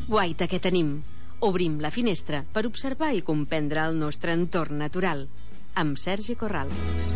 Guaita que tenim. Obrim la finestra per observar i comprendre el nostre entorn natural. Amb Sergi Corral.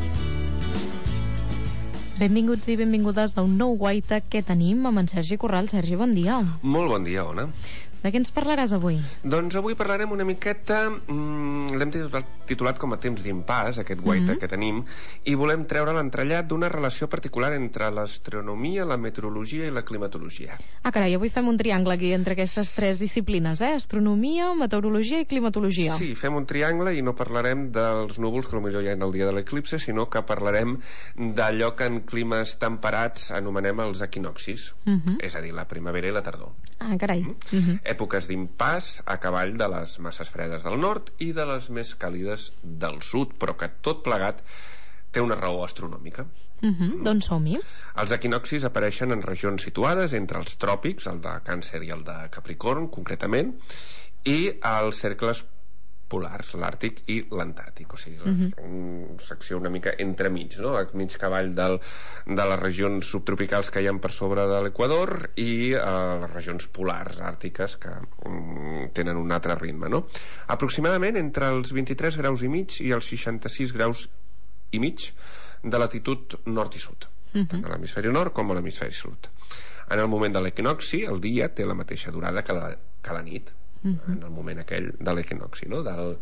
Benvinguts i benvingudes a un nou Guaita que tenim amb en Sergi Corral. Sergi, bon dia. Molt bon dia, Ona. De què ens parlaràs avui? Doncs avui parlarem una miqueta, l'hem titulat com a temps d'impàs, aquest guaita que tenim, i volem treure l'entrellat d'una relació particular entre l'astronomia, la meteorologia i la climatologia. Ah, carai, avui fem un triangle aquí entre aquestes tres disciplines, astronomia, meteorologia i climatologia. Sí, fem un triangle i no parlarem dels núvols, que potser hi ha el dia de l'eclipse, sinó que parlarem d'allò que en climes temperats anomenem els equinoccis, és a dir, la primavera i la tardor. Ah, carai. Èpoques d'impàs a cavall de les masses fredes del nord i de les més càlides del sud, però que tot plegat té una raó astronòmica. Doncs som-hi. Els equinoccis apareixen en regions situades entre els tròpics, el de Càncer i el de Capricorn, concretament, i els cercles polars, l'Àrtic i l'Antàrtic, o sigui, una secció una mica entremig, no? A mig cavall de les regions subtropicals que hi ha per sobre de l'Equador i les regions polars àrtiques que tenen un altre ritme, no? Aproximadament entre els 23 graus i mig i els 66 graus i mig de latitud nord i sud, tant a l'hemisferi nord com a l'hemisferi sud. En el moment de l'equinocci, el dia té la mateixa durada que la nit, en el moment aquell de l'equinocci, no? Del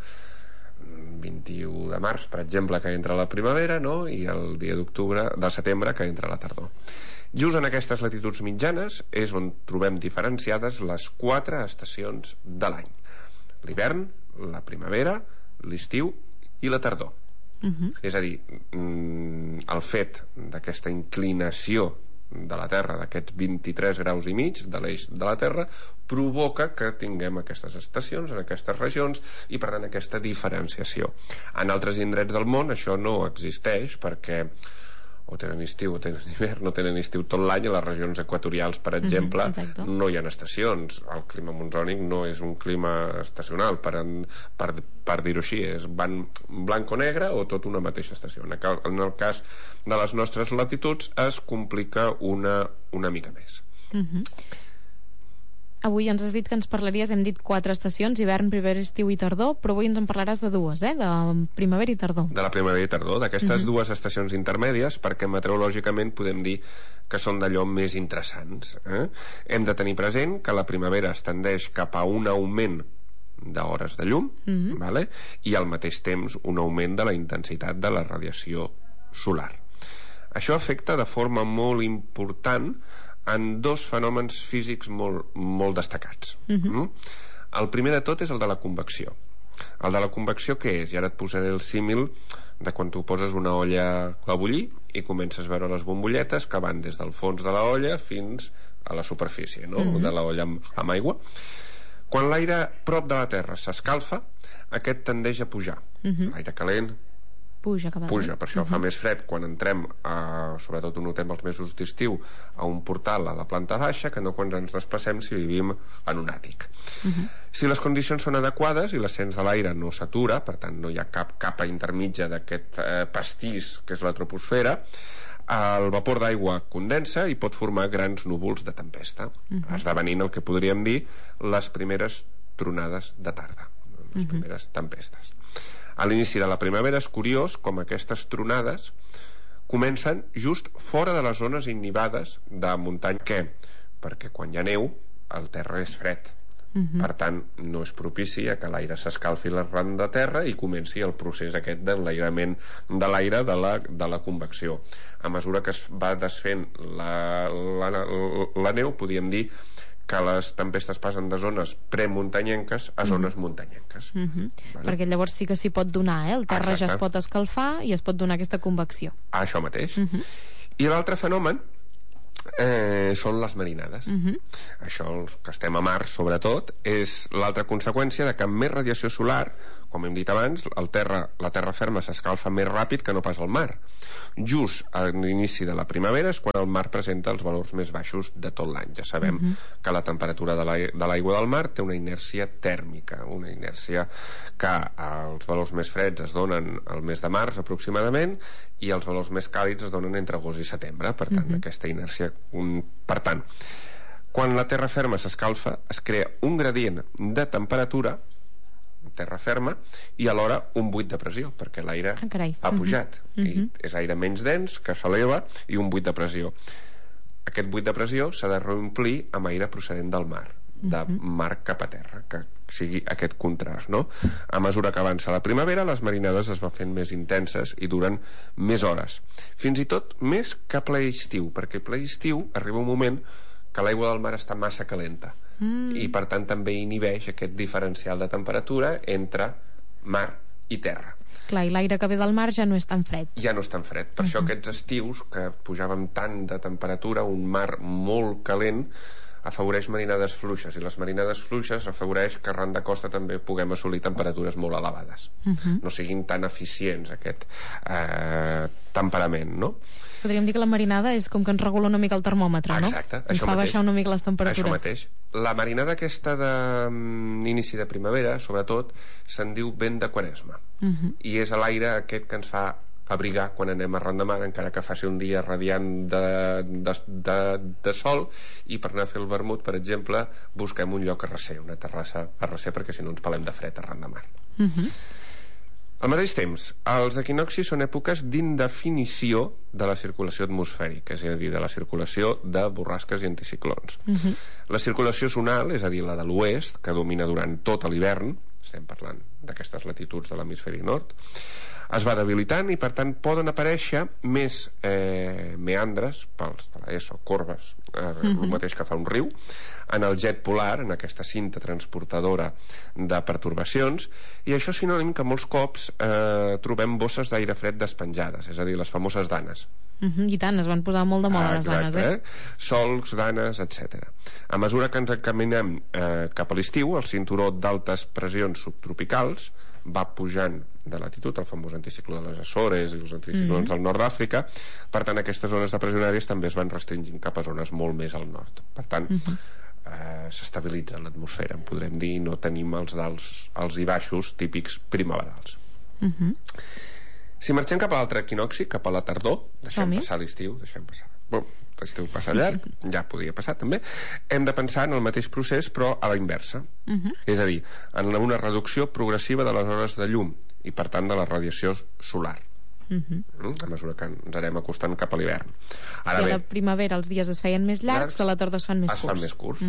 21 de març, per exemple, que entra la primavera, no? I el dia de setembre, que entra la tardor. Just en aquestes latituds mitjanes és on trobem diferenciades les 4 estacions de l'any: l'hivern, la primavera, l'estiu i la tardor. És a dir, el fet d'aquesta inclinació de la Terra, d'aquests 23 graus i mig de l'eix de la Terra, provoca que tinguem aquestes estacions en aquestes regions i, per tant, aquesta diferenciació. En altres indrets del món això no existeix, perquè o tenen estiu o tenen hivern, no tenen estiu tot l'any. A les regions equatorials, per exemple, no hi ha estacions. El clima monsònic no és un clima estacional, per dir-ho així, és blanc o negre o tot una mateixa estació. En el cas de les nostres latituds es complica una mica més. Avui ens has dit que ens parlaries, hem dit 4 estacions: hivern, primavera, estiu i tardor, però avui ens en parlaràs de dues, de primavera i tardor. De la primavera i tardor, d'aquestes dues estacions intermèdies, perquè meteorològicament podem dir que són d'allò més interessants. Hem de tenir present que la primavera es tendeix cap a un augment d'hores de llum, i al mateix temps un augment de la intensitat de la radiació solar. Això afecta de forma molt important en 2 fenòmens físics molt destacats. El primer de tot és el de la convecció. El de la convecció què és? I ara et posaré el símil de quan tu poses una olla a bullir i comences a veure les bombolletes que van des del fons de la olla fins a la superfície, no? De la olla amb aigua. Quan l'aire prop de la Terra s'escalfa, aquest tendeix a pujar. L'aire calent puja, per això fa més fred quan entrem, sobretot ho notem els mesos d'estiu, a un portal a la planta baixa que no quan ens desplacem si vivim en un àtic. Si les condicions són adequades i l'ascens de l'aire no s'atura, per tant no hi ha cap capa intermitja d'aquest pastís que és la troposfera, el vapor d'aigua condensa i pot formar grans núvols de tempesta, esdevenint el que podríem dir les primeres tronades de tarda, les primeres tempestes. A l'inici de la primavera és curiós com aquestes tronades comencen just fora de les zones innivades de muntanya. Què? Perquè quan hi ha neu el terra és fred, per tant no és propici a que l'aire s'escalfi l'arran de terra i comenci el procés aquest d'enlairament de l'aire de la convecció. A mesura que es va desfent la neu, podríem dir que les tempestes passen de zones premuntanyenques a zones muntanyenques. Perquè llavors sí que s'hi pot donar, el terra ja es pot escalfar i es pot donar aquesta convecció. Això mateix. I l'altre fenomen són les marinades. Això, els que estem a mar sobretot, és l'altra conseqüència de que amb més radiació solar, com hem dit abans, la terra ferma s'escalfa més ràpid que no pas el mar. Just a l'inici de la primavera és quan el mar presenta els valors més baixos de tot l'any. Ja sabem que la temperatura de l'aigua del mar té una inèrcia tèrmica, una inèrcia que els valors més freds es donen al mes de març aproximadament i els valors més càlids es donen entre agost i setembre. Per tant, aquesta inèrcia, per tant, Quan la terra ferma s'escalfa, es crea un gradient de temperatura, terra ferma, i alhora un buit de pressió, perquè l'aire ha pujat. I és aire menys dens que s'eleva i un buit de pressió. Aquest buit de pressió s'ha de reomplir amb aire procedent del mar, de mar cap a terra, que sigui aquest contrast, no? A mesura que avança la primavera, les marinades es van fent més intenses i duren més hores, fins i tot més que ple estiu, perquè ple estiu arriba un moment que l'aigua del mar està massa calenta i per tant també inhibeix aquest diferencial de temperatura entre mar i terra. Clar, i l'aire que ve del mar ja no és tan fred. Ja no és tan fred. Per això aquests estius que pujàvem tant de temperatura, un mar molt calent, afavoreix marinades fluixes, i les marinades fluixes afavoreix que arran de costa també puguem assolir temperatures molt elevades. No siguin tan eficients aquest temperament, no? Podríem dir que la marinada és com que ens regula una mica el termòmetre, no? Exacte, ens fa baixar una mica les temperatures. Això mateix. La marinada aquesta d'inici de primavera, sobretot, se'n diu vent de Quaresma, i és l'aire aquest que ens fa abrigar quan anem arran de mar, encara que faci un dia radiant de sol, i per anar a fer el vermut, per exemple, busquem un lloc a recer, una terrassa a recer, perquè si no ens pelem de fred arran de mar. Al mateix temps, els equinoccis són èpoques d'indefinició de la circulació atmosfèrica, és a dir, de la circulació de borrasques i anticiclons. La circulació zonal, és a dir, la de l'oest, que domina durant tot l'hivern, estem parlant d'aquestes latituds de l'hemisferi nord, es va debilitant i per tant poden aparèixer més meandres pels de l'ESO, corbes, el mateix que fa un riu, en el jet polar, en aquesta cinta transportadora de pertorbacions, i això és sinònim que molts cops trobem bosses d'aire fred despenjades, és a dir, les famoses danes. I tant, es van posar molt de moda les danes, solcs, danes, etc. A mesura que ens encaminem cap a l'estiu, el cinturó d'altes pressions subtropicals va pujant de latitud, el famós anticicló de les Açores i els anticiclons del nord d'Àfrica. Per tant, aquestes zones depressionàries també es van restringint cap a zones molt més al nord. Per tant, s'estabilitza l'atmosfera, en podrem dir, i no tenim els alts i baixos típics primaverals. Si marxem cap a l'altre equinocci, cap a la tardor, deixem passar l'estiu, l'estiu passa llarg, ja podria passar també, hem de pensar en el mateix procés però a la inversa, és a dir, en una reducció progressiva de les hores de llum i per tant de la radiació solar, a mesura que ens anem acostant cap a l'hivern. Si a la primavera els dies es feien més llargs, a la tardor es fan més curts.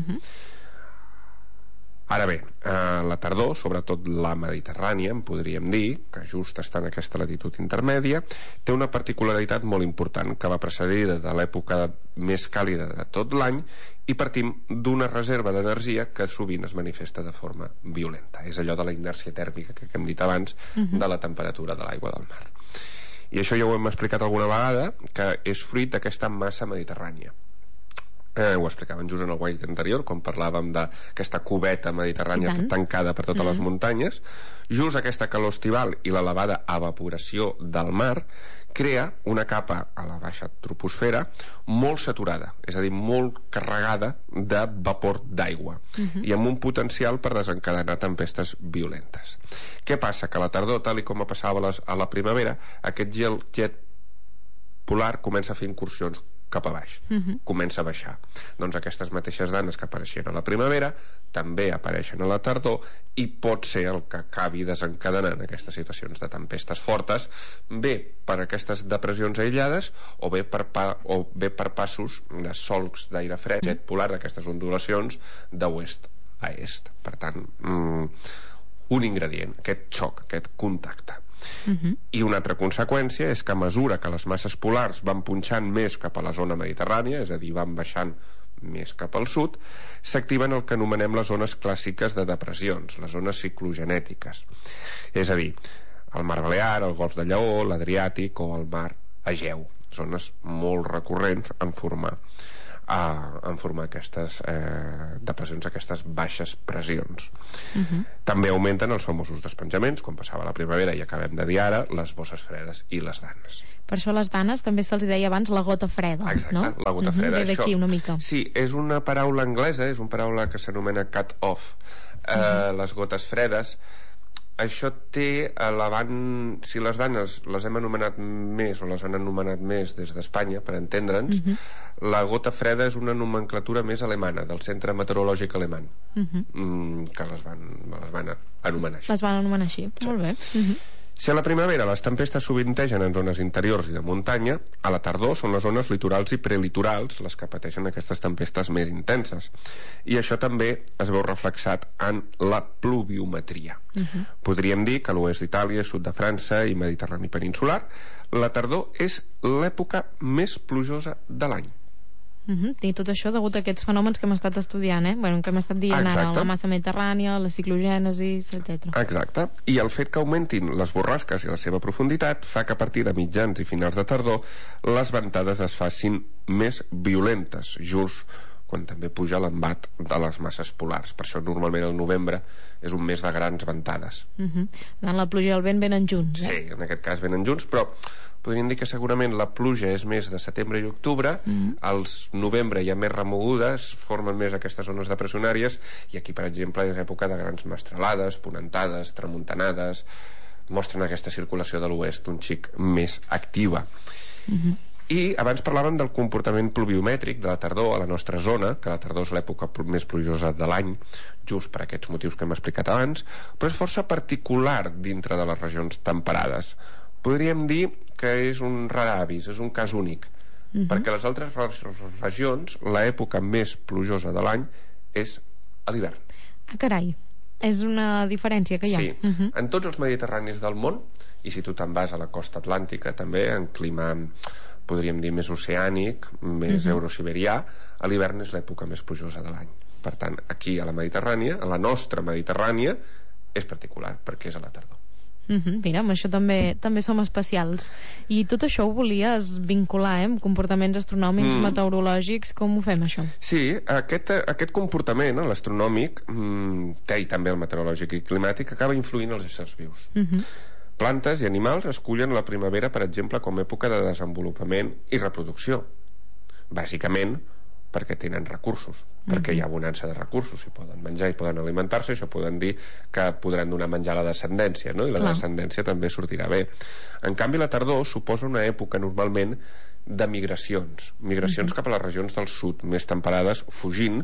Ara bé, la tardor, sobretot la mediterrània, en podríem dir, que just està en aquesta latitud intermèdia, té una particularitat molt important, que va precedida de l'època més càlida de tot l'any, i partim d'una reserva d'energia que sovint es manifesta de forma violenta. És allò de la inèrcia tèrmica que hem dit abans, de la temperatura de l'aigua del mar. I això ja ho hem explicat alguna vegada, que és fruit d'aquesta massa mediterrània. Ho explicaven just en el guai anterior, quan parlàvem d'aquesta cubeta mediterrània tancada per totes les muntanyes. Just aquesta calor estival i l'elevada evaporació del mar crea una capa a la baixa troposfera molt saturada, és a dir, molt carregada de vapor d'aigua, i amb un potencial per desencadenar tempestes violentes. Què passa? Que a la tardor, tal com passava a la primavera, aquest jet polar comença a fer incursions cap a baix, comença a baixar. Doncs aquestes mateixes danes que apareixien a la primavera també apareixen a la tardor, i pot ser el que acabi desencadenant aquestes situacions de tempestes fortes, bé per aquestes depressions aïllades o bé per passos de solcs d'aire fred, jet polar, d'aquestes ondulacions d'oest a est. Per tant, un ingredient, aquest xoc, aquest contacte. I una altra conseqüència és que a mesura que les masses polars van punxant més cap a la zona mediterrània, és a dir, van baixant més cap al sud, s'activen el que anomenem les zones clàssiques de depressions, les zones ciclogenètiques, és a dir, el mar Balear, el golf de Lleó, l'Adriàtic o el mar Egeu, zones molt recurrents en formar aquestes depressions, aquestes baixes pressions. També augmenten els famosos despenjaments, com passava a la primavera i acabem de dir ara, les bosses fredes i les danes. Per això les danes també se'ls deia abans la gota freda. Exacte, no? La gota freda. Ve d'aquí una mica. Sí, és una paraula anglesa, és una paraula que s'anomena cut-off. Les gotes fredes això té si les danes les hem anomenat més o les han anomenat més des d'Espanya, per entendre'ns, la gota freda és una nomenclatura més alemana, del Centre Meteorològic Alemany, que les van anomenar així. Les van anomenar així, molt bé. Si a la primavera les tempestes sovintegen en zones interiors i de muntanya, a la tardor són les zones litorals i prelitorals les que pateixen aquestes tempestes més intenses. I això també es veu reflexat en la pluviometria. Podríem dir que a l'oest d'Itàlia, sud de França i Mediterrani peninsular, la tardor és l'època més plujosa de l'any. I tot això degut a aquests fenòmens que hem estat estudiant, que hem estat dient ara, la massa mediterrània, la ciclogènesi, etc. Exacte, i el fet que augmentin les borrasques i la seva profunditat fa que a partir de mitjans i finals de tardor les ventades es facin més violentes, just quan també puja l'embat de les masses polars. Per això normalment el novembre és un mes de grans ventades. La pluja i el vent venen junts, Sí, en aquest cas venen junts, però podríem dir que segurament la pluja és més de setembre i octubre, als novembre hi ha més remogudes, formen més aquestes zones depressionàries, i aquí, per exemple, és època de grans mestralades, ponentades, tramuntanades, mostren aquesta circulació de l'oest un xic més activa. I abans parlàvem del comportament pluviomètric de la tardor a la nostra zona, que la tardor és l'època més plujosa de l'any, just per aquests motius que hem explicat abans, però és força particular dintre de les regions temperades. Podríem dir que és un rar avis, és un cas únic, perquè a les altres regions l'època més plujosa de l'any és a l'hivern. Carai, és una diferència que hi ha. Sí, en tots els mediterranis del món, i si tu te'n vas a la costa atlàntica també, en clima, podríem dir, més oceànic, més eurosiberià, a l'hivern és l'època més plujosa de l'any. Per tant, aquí a la Mediterrània, a la nostra Mediterrània, és particular, perquè és a la tardor. Mira, amb això també som especials. I tot això ho volies vincular amb comportaments astronòmics, meteorològics. Com ho fem, això? Sí, aquest comportament, l'astronòmic, i també el meteorològic i climàtic, acaba influint els éssers vius. Plantes i animals escullen la primavera, per exemple, com a època de desenvolupament i reproducció. Bàsicament perquè tenen recursos, perquè hi ha abundància de recursos, i poden menjar i poden alimentar-se, això poden dir que podran donar menjar a la descendència, no? I la descendència també sortirà bé. En canvi, la tardor suposa una època normalment de migracions cap a les regions del sud, més temperades, fugint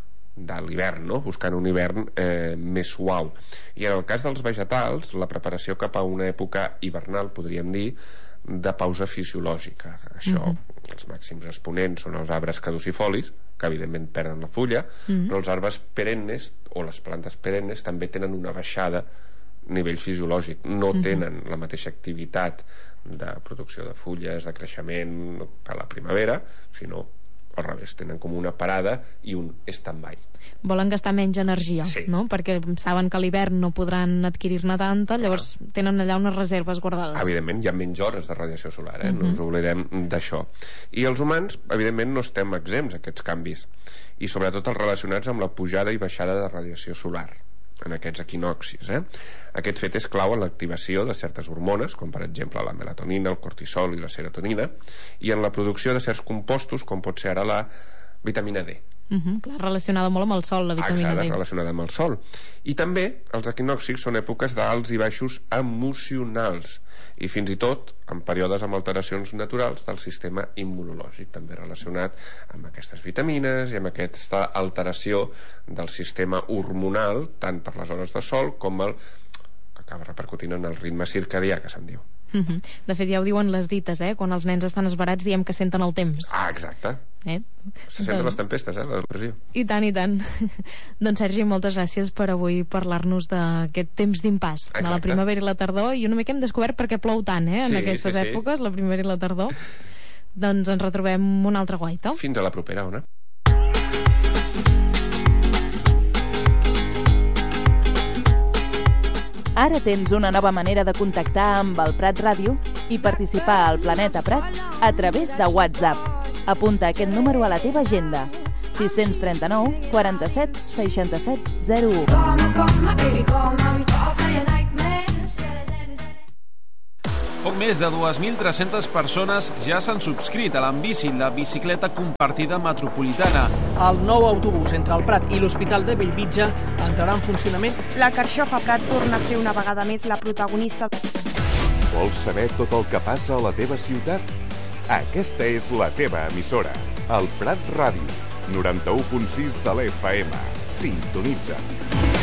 de l'hivern, no? Buscant un hivern més suau. I en el cas dels vegetals, la preparació cap a una època hivernal, podríem dir, de pausa fisiològica. Això, els màxims exponents són els arbres caducifolis, que evidentment perden la fulla, però els arbres perennes o les plantes perennes també tenen una baixada a nivell fisiològic, no tenen la mateixa activitat de producció de fulles, de creixement que la primavera, sinó al revés, tenen com una parada i un stand-by. Volen gastar menys energia, no? Perquè saben que a l'hivern no podran adquirir-ne tanta, llavors tenen allà unes reserves guardades. Evidentment, hi ha menys hores de radiació solar, no ens oblidem d'això. I els humans, evidentment, no estem exempts a aquests canvis, i sobretot els relacionats amb la pujada i baixada de radiació solar en aquests equinoccis. Aquest fet és clau en l'activació de certes hormones, com per exemple la melatonina, el cortisol i la serotonina, i en la producció de certs compostos, com pot ser ara la vitamina D. Clar, relacionada molt amb el sol, la vitamina D. Relacionada amb el sol. I també els equinoccis són èpoques d'alts i baixos emocionals, i fins i tot en períodes amb alteracions naturals del sistema immunològic, també relacionat amb aquestes vitamines i amb aquesta alteració del sistema hormonal, tant per les hores de sol com el que acaba repercutint en el ritme circadià, que se'n diu. De fet, ja ho diuen les dites, quan els nens estan esverats diem que senten el temps. Exacte. Se senten les tempestes, la depressió. I tant, i tant. Doncs Sergi, moltes gràcies per avui parlar-nos d'aquest temps d'impàs de la primavera i la tardor, i una mica hem descobert per què plou tant en aquestes èpoques, la primavera i la tardor. Doncs ens retrobem una altra guaita. Fins a la propera, Ona. Ara tens una nova manera de contactar amb el Prat Ràdio i participar al Planeta Prat a través de WhatsApp. Apunta aquest número a la teva agenda: 639 47 67 01. Poc més de 2.300 persones ja s'han subscrit a l'Ambici, la bicicleta compartida metropolitana. El nou autobús entre el Prat i l'Hospital de Bellvitge entrarà en funcionament. La Carxofa Prat torna a ser una vegada més la protagonista. Vols saber tot el que passa a la teva ciutat? Aquesta és la teva emissora, el Prat Ràdio, 91.6 de l'FM. Sintonitza.